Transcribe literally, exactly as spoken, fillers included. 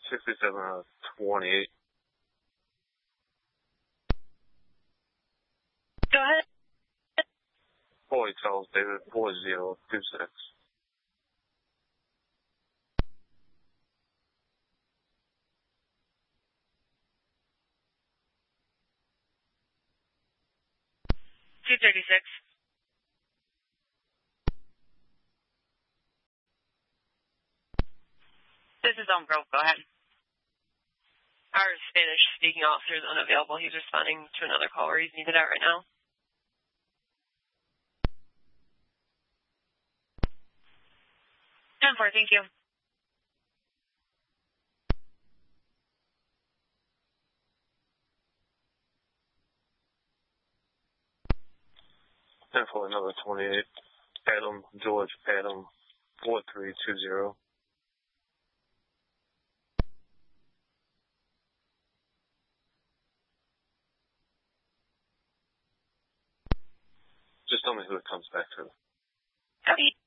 sixty-seven out of twenty-eight. Go ahead. Boy Charles David, four zero two six. two thirty-six. This is Elm Grove. Go ahead. Our Spanish-speaking officer is unavailable. He's responding to another call where he's needed out right now. ten four, thank you. ten four, another twenty-eight. Adam, George, Adam, four three two zero. Just tell me who it comes back to. Copy.